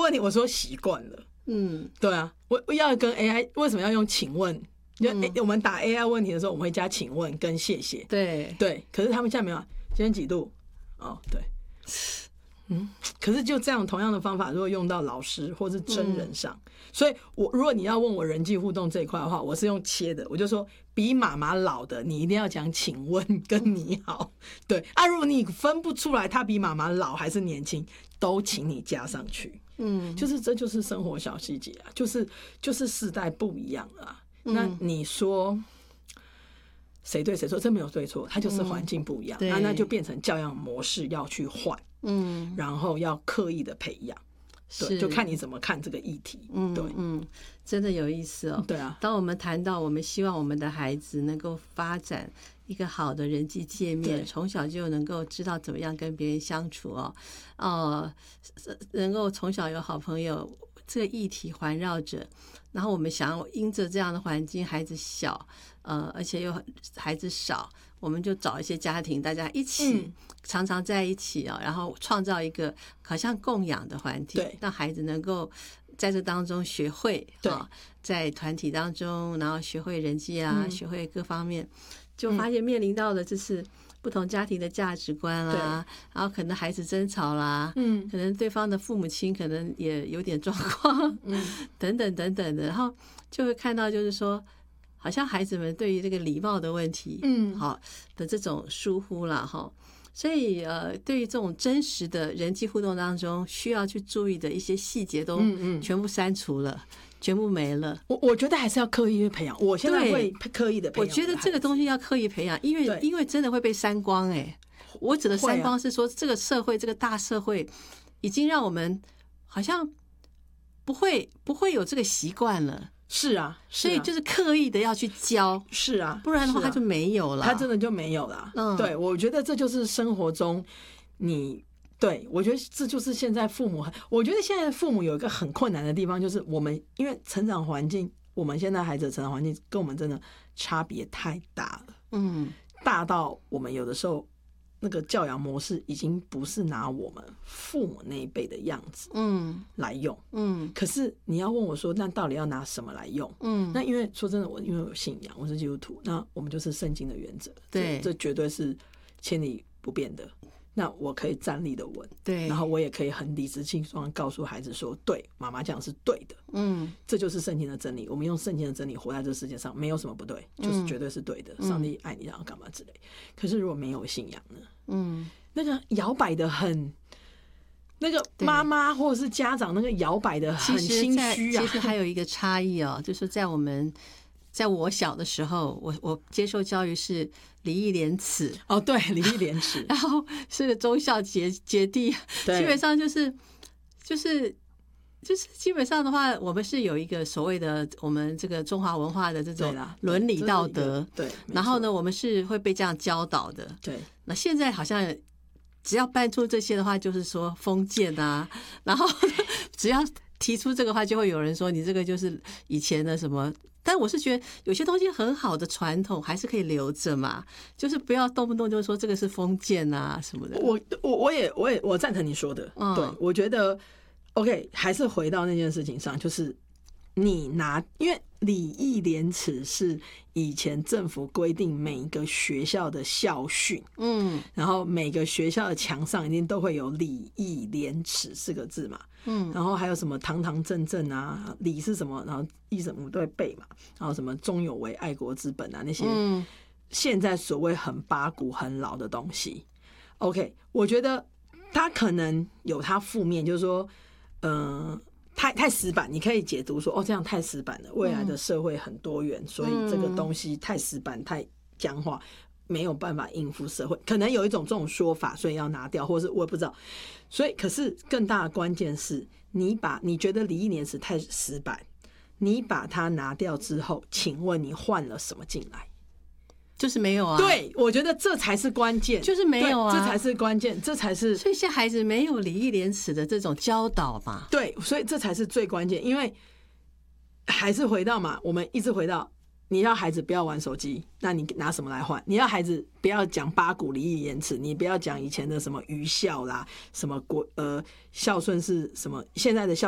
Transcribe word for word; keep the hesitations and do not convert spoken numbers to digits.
问题，我说习惯了。 嗯，对啊，我我要跟 A I 为什么要用请问？就、嗯、我们打 A I 问题的时候，我们会加请问跟谢谢。 对对，可是他们现在没有，今天几度？哦，对，嗯，可是就这样同样的方法，如果用到老师或是真人上，嗯、所以我如果你要问我人际互动这一块的话，我是用切的，我就说比妈妈老的，你一定要讲请问跟你好。对啊，如果你分不出来他比妈妈老还是年轻，都请你加上去。嗯，就是这就是生活小细节啊，就是就是世代不一样了、啊。嗯、那你说谁对谁错？这没有对错，它就是环境不一样，那、嗯、那就变成教养模式要去换，嗯，然后要刻意的培养，对，就看你怎么看这个议题，嗯，对， 嗯，真的有意思哦。 对啊， 当我们谈到我们希望我们的孩子能够发展一个好的人际界面，从小就能够知道怎么样跟别人相处哦，呃，能够从小有好朋友，这个议题环绕着，然后我们想因着这样的环境，孩子小，呃，而且又孩子少，我们就找一些家庭，大家一起、嗯、常常在一起啊、哦，然后创造一个好像供养的环境，让孩子能够在这当中学会啊、哦，在团体当中，然后学会人际啊，嗯、学会各方面。就发现面临到的就是不同家庭的价值观啦，然后可能孩子争吵啦，嗯，可能对方的父母亲可能也有点状况，嗯，等等等等的，然后就会看到就是说，好像孩子们对于这个礼貌的问题，嗯，好的这种疏忽啦，哈，所以呃，对于这种真实的人际互动当中需要去注意的一些细节，都全部删除了。嗯嗯全部没了， 我我觉得还是要刻意培养。我现在会刻意的培养。 我觉得这个东西要刻意培养，因为因为真的会被删光哎、欸。我指的删光是说，这个社会、这个大社会已经让我们好像不会不会有这个习惯了。 是啊，是啊，所以就是刻意的要去教。 是啊， 不然的话它就没有了。 它真的就没有了。嗯，对，我觉得这就是生活中你。对，我觉得这就是现在父母很，我觉得现在父母有一个很困难的地方，就是我们因为成长环境，我们现在孩子的成长环境跟我们真的差别太大了，嗯，大到我们有的时候那个教养模式已经不是拿我们父母那一辈的样子，嗯，来用，嗯，可是你要问我说，那到底要拿什么来用？嗯，那因为说真的，我因为有信仰，我是基督徒，那我们就是圣经的原则， 对， 这, 这绝对是千里不变的。那我可以站立的稳， 对， 然后我也可以很理直气壮告诉孩子说，对，妈妈讲是对的，嗯，这就是圣经的真理。我们用圣经的真理活在这个世界上，没有什么不对，就是绝对是对的。嗯、上帝爱你，然后干嘛之类。可是如果没有信仰呢？嗯，那个摇摆的很，那个妈妈或者是家长那个摇摆的很心虚啊。 其实还有一个差异哦，就是在我们。在我小的时候，我我接受教育是礼义廉耻哦，对，礼义廉耻， 然后是个忠孝节节弟，基本上就是就是就是基本上的话，我们是有一个所谓的我们这个中华文化的这种伦理道德， 对，对然后呢，我们是会被这样教导的， 对。 那现在好像只要搬出这些的话，就是说封建啊，然后只要提出这个话，就会有人说你这个就是以前的什么。但我是觉得有些东西很好的传统还是可以留着嘛，就是不要动不动就说这个是封建啊什么的。 我我我也我也我赞成你说的，嗯、对，我觉得 OK， 还是回到那件事情上，就是你拿，因为礼义廉耻是以前政府规定每一个学校的校训，嗯，然后每个学校的墙上一定都会有礼义廉耻四个字嘛。嗯，然后还有什么堂堂正正啊，礼是什么，然后义什么都会背嘛，然后什么忠有为爱国之本啊，那些现在所谓很八股很老的东西 OK， 我觉得它可能有它负面，就是说嗯、呃，太太死板，你可以解读说哦，这样太死板了，未来的社会很多元，所以这个东西太死板太僵化，没有办法应付社会，可能有一种这种说法，所以要拿掉，或是我也不知道。所以，可是更大的关键是，你把你觉得礼义廉耻太死板，你把它拿掉之后，请问你换了什么进来？ 就是没有啊。 对，我觉得这才是关键， 就是没有啊， 这才是关键，这才是。 所以现在孩子没有礼义廉耻的这种教导嘛？ 对，所以这才是最关键，因为还是回到嘛，我们一直回到。你要孩子不要玩手机，那你拿什么来换？你要孩子不要讲八股礼义廉耻，你不要讲以前的什么愚孝啦，什么国呃孝顺是什么，现在的孝